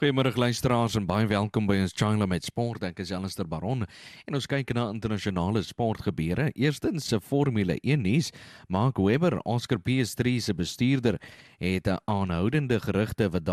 Goeiemôre luisteraars en baie welkom by ons China met Sport. Ek is Alistair Baron en ons kyk na internasionale sportgebeure. Eerstens se Formule 1 nuus. Mark Webber, Oscar Piastri se bestuurder, het 'n aanhoudende gerugte wat